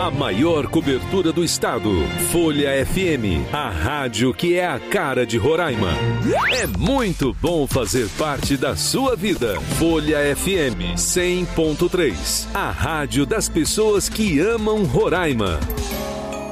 A maior cobertura do estado. Folha FM, a rádio que é a cara de Roraima. É muito bom fazer parte da sua vida. Folha FM 100.3, a rádio das pessoas que amam Roraima.